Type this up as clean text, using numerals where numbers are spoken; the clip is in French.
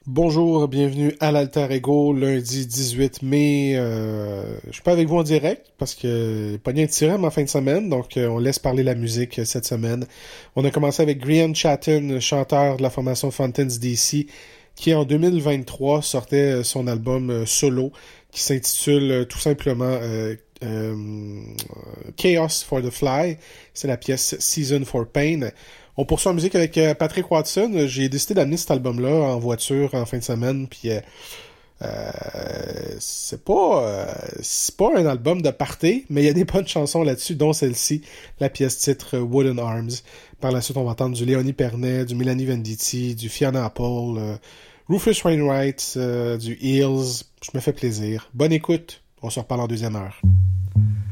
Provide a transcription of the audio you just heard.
Bonjour, bienvenue à l'Alter Ego, lundi 18 mai. Je suis pas avec vous en direct parce que pas bien tiré en fin de semaine, donc on laisse parler la musique cette semaine. On a commencé avec Grian Chatten, chanteur de la formation Fountains DC, qui en 2023 sortait son album solo qui s'intitule tout simplement Chaos for the Fly. C'est la pièce Season for Pain. On poursuit en musique avec Patrick Watson. J'ai décidé d'amener cet album-là en voiture en fin de semaine, puis c'est pas un album de party, mais il y a des bonnes chansons là-dessus, dont celle-ci, la pièce titre Wooden Arms. Par la suite, on va entendre du Léonie Pernet, du Mélanie Venditti, du Fiona Apple, Rufus Wainwright, du Eels. Je me fais plaisir. Bonne écoute. On se reparle en deuxième heure.